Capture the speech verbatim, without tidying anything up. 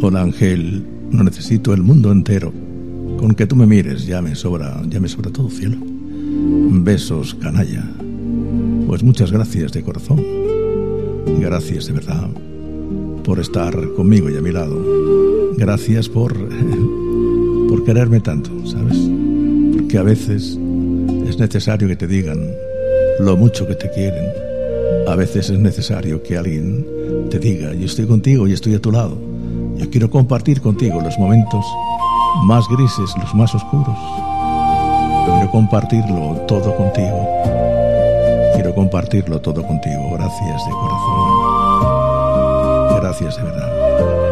Hola Ángel, no necesito el mundo entero. Con que tú me mires ya me sobra, ya me sobra todo, cielo. Besos, canalla. Pues muchas gracias de corazón. Gracias de verdad por estar conmigo y a mi lado. Gracias por por quererme tanto, ¿sabes? Porque a veces es necesario que te digan lo mucho que te quieren. A veces es necesario que alguien te diga: yo estoy contigo y estoy a tu lado. Yo quiero compartir contigo los momentos más grises, los más oscuros. Quiero compartirlo todo contigo. Quiero compartirlo todo contigo. Gracias de corazón. Gracias de verdad.